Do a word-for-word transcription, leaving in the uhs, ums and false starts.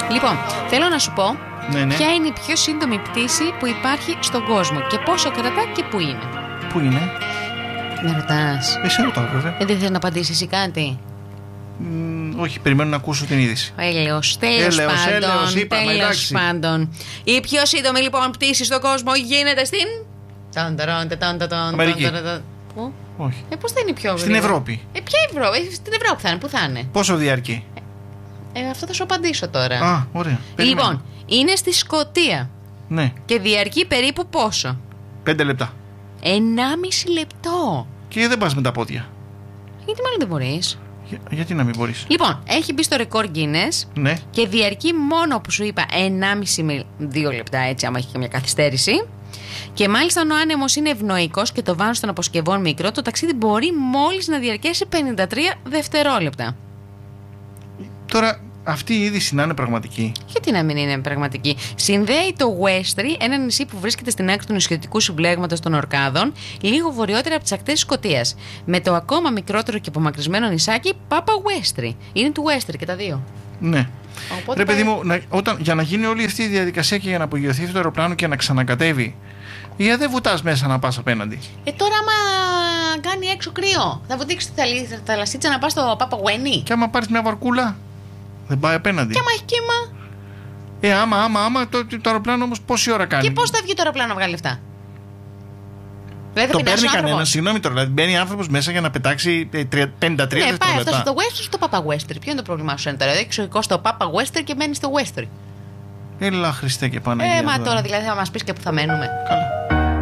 Λοιπόν, θέλω να σου πω ναι, ναι. ποια είναι η πιο σύντομη πτήση που υπάρχει στον κόσμο και πόσο κρατά και πού είναι. Πού είναι? Με ρωτάς? Εσύ ρωτάω, βέβαια. Ε, δεν θες να απαντήσεις εσύ κάτι? Mm, όχι, περιμένω να ακούσω την είδηση. Έλεος, τέλος πάντων. Έλεος, είπαμε, τέλος πάντων. Η πιο σύντομη λοιπόν πτήση στον κόσμο γίνεται στην. Αμερική. Πού? Όχι. Ε, πώς θα είναι η πιο Στην Ευρώπη. Ε, ποια Ευρώπη? Ε, στην Ευρώπη θα είναι, πού θα είναι? Πόσο διαρκεί? Ε, αυτό θα σου απαντήσω τώρα. Α, ωραία. Περιμένω. Λοιπόν, είναι στη Σκωτία. Ναι. Και διαρκεί περίπου πόσο? Πέντε λεπτά. Ενάμιση λεπτό. Και δεν πας με τα πόδια. Γιατί μάλλον δεν μπορείς. Για, γιατί να μην μπορείς? Λοιπόν, έχει μπει στο ρεκόρ Guinness. Ναι. Και διαρκεί μόνο που σου είπα ενάμιση με δύο λεπτά, έτσι, άμα έχει και μια καθυστέρηση. Και μάλιστα, αν ο άνεμος είναι ευνοϊκός και το βάρος των αποσκευών μικρό, το ταξίδι μπορεί μόλις να διαρκέσει πενήντα τρία δευτερόλεπτα. Τώρα, αυτή η είδηση να είναι πραγματική? Γιατί να μην είναι πραγματική? Συνδέει το Westry, ένα νησί που βρίσκεται στην άκρη του νησιωτικού συμπλέγματος των Ορκάδων, λίγο βορειότερα από τις ακτές της Σκωτίας, με το ακόμα μικρότερο και απομακρυσμένο νησάκι Πάπα Westry. Είναι του Westry και τα δύο. Ναι. Οπότε Ρε παιδί πάει... μου, να, όταν, για να γίνει όλη αυτή η διαδικασία και για να απογειωθεί αυτό το αεροπλάνο και να ξανακατέβει, για δεν βουτάς μέσα να πας απέναντι? Ε, τώρα άμα κάνει έξω κρύο, θα βουτήξει τη θαλασσίτσα να πας στο Πάπα Γουένι. Και άμα πάρεις μια βαρκούλα, δεν πάει απέναντι? Και άμα έχει κύμα. Ε, άμα, άμα, άμα, το, το αεροπλάνο όμως πόση ώρα κάνει? Και πώς θα βγει το αεροπλάνο να βγάλει λεφτά? Δηλαδή το παίρνει κανένα, συγγνώμη τώρα, δηλαδή μπαίνει άνθρωπος μέσα για να πετάξει πενήντα τρία ναι, δευτερόλεπτα. πάει αυτό στο Westry ή στο Πάπα Westry? Ποιο είναι το πρόβλημά σου τώρα? Έξω στο Πάπα Westry και μένει στο Westry. Έλα Χριστέ και Παναγία. Ε, μα τώρα δηλαδή θα μας πεις και που θα μένουμε. Καλά.